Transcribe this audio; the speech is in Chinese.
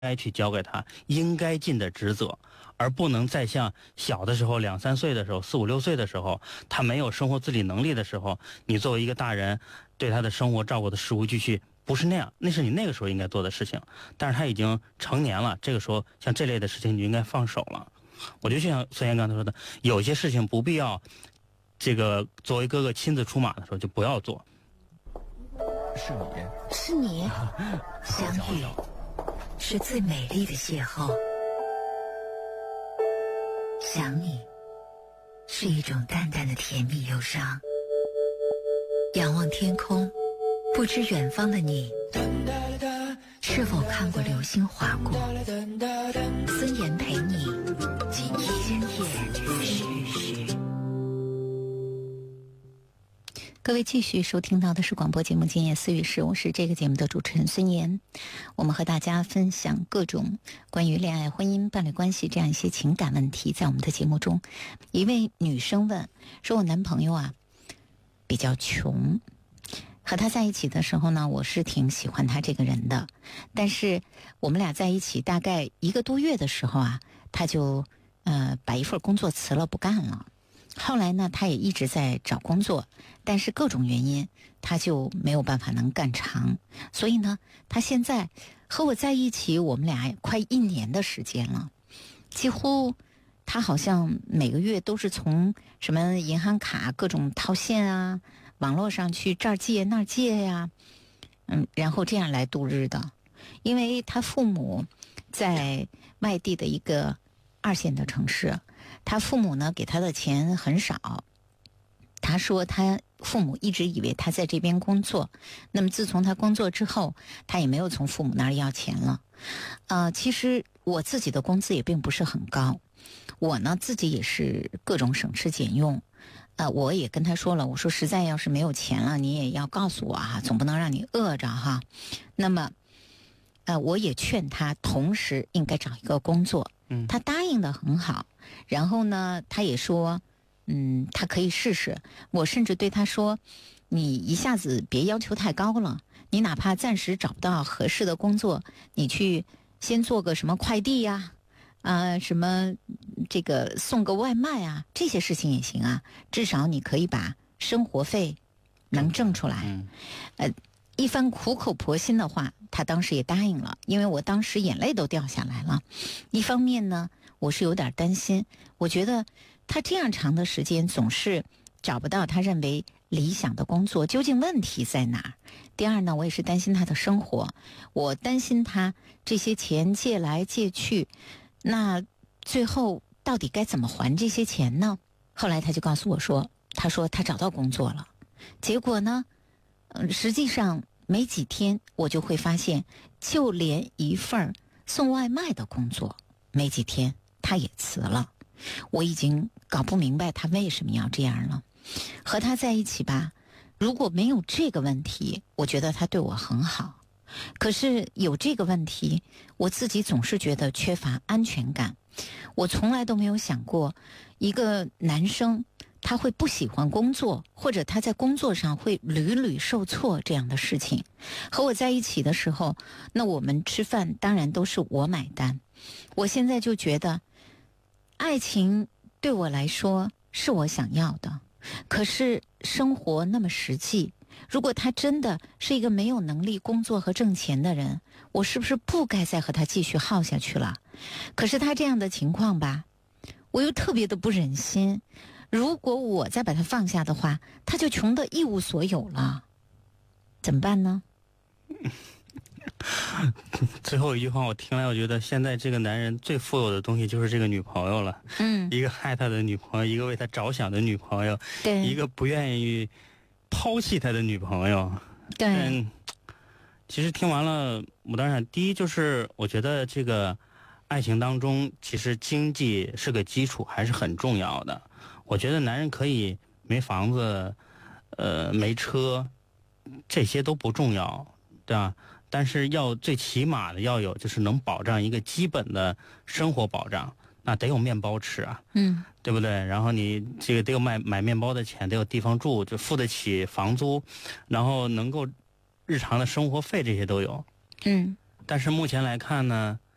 该去交给他应该尽的职责，而不能再像小的时候2、3岁的时候4、5、6岁的时候，他没有生活自理能力的时候，你作为一个大人对他的生活照顾的事无巨细，不是那样，那是你那个时候应该做的事情。但是他已经成年了，这个时候像这类的事情你就应该放手了。我就像孙岩刚才说的，有些事情不必要这个作为哥哥亲自出马的时候就不要做。 是你相遇是最美丽的邂逅，想你是一种淡淡的甜蜜忧伤。仰望天空，不知远方的你是否看过流星划过。孙岩陪你今夜时。各位继续收听到的是广播节目《今夜思语室》，我是这个节目的主持人孙岩。我们和大家分享各种关于恋爱、婚姻、伴侣关系这样一些情感问题。在我们的节目中，一位女生问说，我男朋友啊比较穷，和他在一起的时候呢，我是挺喜欢他这个人的，但是我们俩在一起大概1个多月的时候啊，他就把一份工作辞了，不干了。后来呢，他也一直在找工作，但是各种原因他就没有办法能干长，所以呢，他现在和我在一起，我们俩快1年的时间了，几乎他好像每个月都是从什么银行卡各种套现啊，网络上去这儿借那儿借呀，然后这样来度日的。因为他父母在外地的一个2线的城市，他父母呢给他的钱很少，他说他父母一直以为他在这边工作，那么自从他工作之后，他也没有从父母那儿要钱了。其实我自己的工资也并不是很高，我呢自己也是各种省吃俭用。我也跟他说了，我说实在要是没有钱了，你也要告诉我啊，总不能让你饿着哈。那么我也劝他同时应该找一个工作，他答应的很好。然后呢，他也说他可以试试。我甚至对他说，你一下子别要求太高了，你哪怕暂时找不到合适的工作，你去先做个什么快递呀，什么这个送个外卖啊，这些事情也行啊，至少你可以把生活费能挣出来。一番苦口婆心的话，他当时也答应了，因为我当时眼泪都掉下来了。一方面呢，我是有点担心，我觉得他这样长的时间总是找不到他认为理想的工作，究竟问题在哪儿？第二呢，我也是担心他的生活，我担心他这些钱借来借去，那最后到底该怎么还这些钱呢？后来他就告诉我说，他说他找到工作了，结果呢，实际上没几天我就会发现，就连一份送外卖的工作，没几天他也辞了。我已经搞不明白他为什么要这样了。和他在一起吧，如果没有这个问题，我觉得他对我很好。可是有这个问题，我自己总是觉得缺乏安全感。我从来都没有想过，一个男生他会不喜欢工作，或者他在工作上会屡屡受挫这样的事情。和我在一起的时候，那我们吃饭当然都是我买单。我现在就觉得，爱情对我来说是我想要的，可是生活那么实际，如果他真的是一个没有能力工作和挣钱的人，我是不是不该再和他继续耗下去了？可是他这样的情况吧，我又特别的不忍心。如果我再把他放下的话，他就穷得一无所有了，怎么办呢？ 最后一句话我听来，我觉得现在这个男人最富有的东西就是这个女朋友了。一个爱他的女朋友，一个为他着想的女朋友，对，一个不愿意抛弃他的女朋友。对，其实听完了，我当然第一就是我觉得这个爱情当中，其实经济是个基础，还是很重要的。我觉得男人可以没房子，没车，这些都不重要，对吧？但是要最起码的要有，就是能保障一个基本的生活保障，那得有面包吃啊，对不对？然后你这个得有买面包的钱，得有地方住，就付得起房租，然后能够日常的生活费这些都有。但是目前来看呢，